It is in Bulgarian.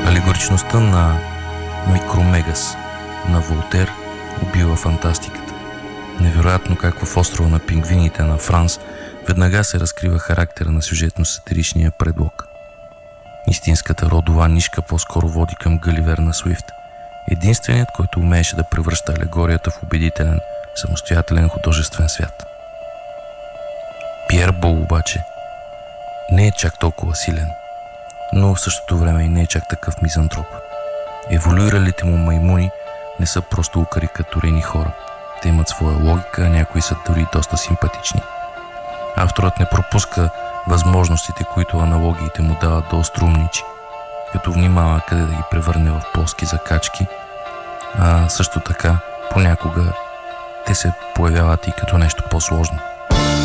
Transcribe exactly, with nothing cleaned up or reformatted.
Алегоричността на Микромегас на Волтер убива фантастиката. Невероятно как в острова на пингвините на Франс веднага се разкрива характера на сюжетно-сатиричния предлог. Истинската родова нишка по-скоро води към Галивер на Суифт, единственият, който умееше да превръща алегорията в убедителен, самостоятелен художествен свят. Пиер Бол обаче не е чак толкова силен, но в същото време и не е чак такъв мизантроп. Еволюиралите му маймуни не са просто укарикатурени хора. Те имат своя логика, а някои са дори доста симпатични. Авторът не пропуска възможностите, които аналогиите му дават да острумничи, като внимава къде да ги превърне в плоски закачки, а също така понякога те се появяват и като нещо по-сложно.